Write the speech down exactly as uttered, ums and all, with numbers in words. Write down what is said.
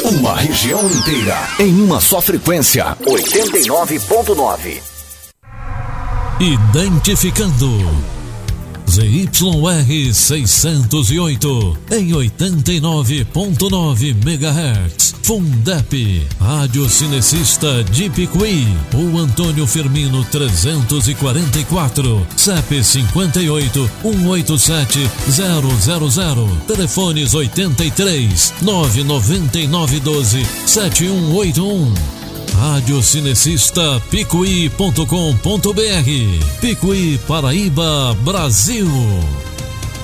Uma região inteira em uma só frequência. oitenta e nove ponto nove. Identificando Z Y R seiscentos e oito em oitenta e nove ponto nove megahertz. Fundep, Rádio Cinecista de Picuí. O Antônio Firmino trezentos e quarenta e quatro, C E P cinquenta e oito, cento e oitenta e sete, zero zero zero. Telefones oitenta e três, nove nove nove um dois, sete um oito um. Rádio Cinecista Picuí ponto com ponto br. Picuí, Paraíba, Brasil.